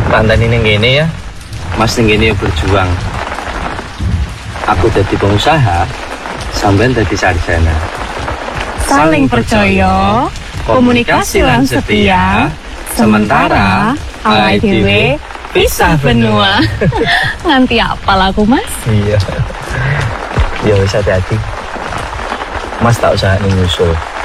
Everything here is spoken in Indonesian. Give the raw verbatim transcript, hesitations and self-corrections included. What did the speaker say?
Pantan ini gini ya, Mas ini berjuang. Aku jadi pengusaha, sampean jadi sarjana. Saling percaya, komunikasi lan setia, sementara awake dhewe pisah benua. Nganti apal aku, Mas? Iya. Ya wis hati-hati. Mas tak usah nyusul.